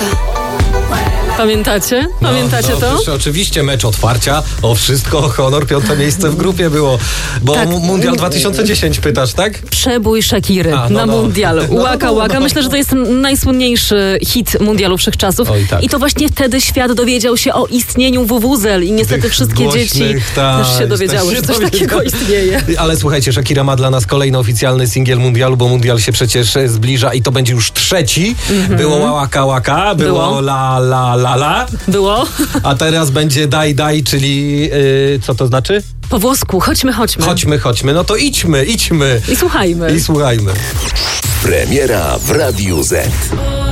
Pamiętacie? Pamiętacie to? Proszę, oczywiście mecz otwarcia, o wszystko, honor, 5. miejsce w grupie było. Bo Tak. Mundial 2010 pytasz, tak? Przebój Shakiry na mundial. Łaka, łaka. Myślę, że to jest najsłynniejszy hit mundialu wszechczasów. Oj, tak. I to właśnie wtedy świat dowiedział się o istnieniu WWZL i niestety Tych wszystkie dzieci też się dowiedziały, że coś takiego istnieje. Ale słuchajcie, Shakira ma dla nas kolejny oficjalny singiel mundialu, bo mundial się przecież zbliża i to będzie już 3. Było łaka, łaka, było la, la, la, la. Było. A teraz będzie daj, daj, czyli co to znaczy? Po włosku. Chodźmy. Chodźmy. No to idźmy. I słuchajmy. I słuchajmy. Premiera w Radiu Z.